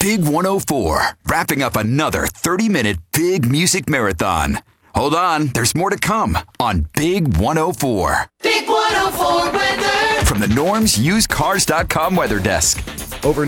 Big 104, wrapping up another 30-minute big music marathon. Hold on, there's more to come on Big 104. Big 104 weather. From the Norm's UsedCars.com weather desk.